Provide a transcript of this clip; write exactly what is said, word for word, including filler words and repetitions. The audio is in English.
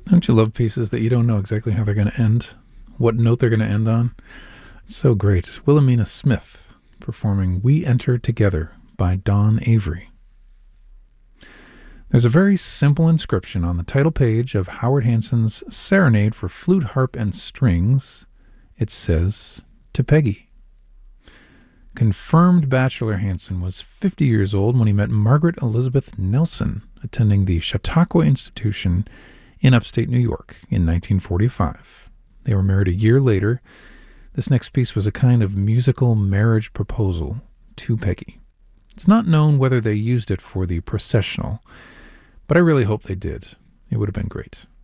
Don't you love pieces that you don't know exactly how they're going to end? What note they're going to end on? It's so great. Wilhelmina Smith performing We Enter Together by Don Avery. There's a very simple inscription on the title page of Howard Hanson's Serenade for Flute, Harp, and Strings. It says, "To Peggy." Confirmed bachelor Hanson was fifty years old when he met Margaret Elizabeth Nelson, attending the Chautauqua Institution in upstate New York in nineteen forty-five. They were married a year later. This next piece was a kind of musical marriage proposal to Peggy. It's not known whether they used it for the processional, but I really hope they did. It would have been great.